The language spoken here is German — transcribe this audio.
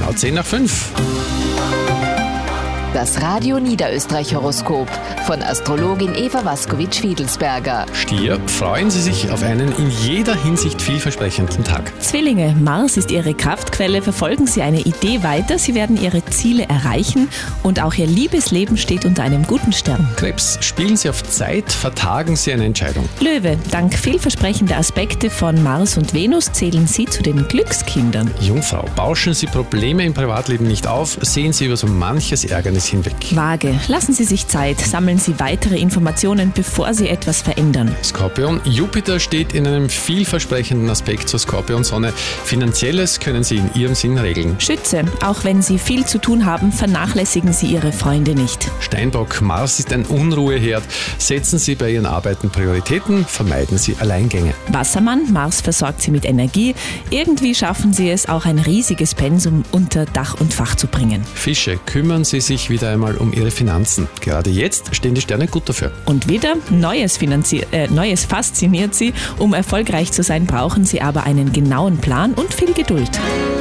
genau 10:05. Das Radio Niederösterreich-Horoskop von Astrologin Eva Waskowitsch-Fiedelsberger. Stier, freuen Sie sich auf einen in jeder Hinsicht vielversprechenden Tag. Zwillinge, Mars ist Ihre Kraftquelle. Verfolgen Sie eine Idee weiter. Sie werden Ihre Ziele erreichen und auch Ihr Liebesleben steht unter einem guten Stern. Krebs, spielen Sie auf Zeit, vertagen Sie eine Entscheidung. Löwe, dank vielversprechender Aspekte von Mars und Venus zählen Sie zu den Glückskindern. Jungfrau, bauschen Sie Probleme im Privatleben nicht auf, sehen Sie über so manches Ärgernis hinweg. Waage, lassen Sie sich Zeit, sammeln Sie weitere Informationen, bevor Sie etwas verändern. Skorpion, Jupiter steht in einem vielversprechenden Aspekt zur Skorpionsonne. Finanzielles können Sie in Ihrem Sinn regeln. Schütze, auch wenn Sie viel zu tun haben, vernachlässigen Sie Ihre Freunde nicht. Steinbock, Mars ist ein Unruheherd. Setzen Sie bei Ihren Arbeiten Prioritäten, vermeiden Sie Alleingänge. Wassermann, Mars versorgt Sie mit Energie. Irgendwie schaffen Sie es, auch ein riesiges Pensum unter Dach und Fach zu bringen. Fische, kümmern Sie sich wieder einmal um Ihre Finanzen. Gerade jetzt stehen die Sterne gut dafür. Und wieder, Neues fasziniert Sie. Um erfolgreich zu sein, brauchen Sie aber einen genauen Plan und viel Geduld.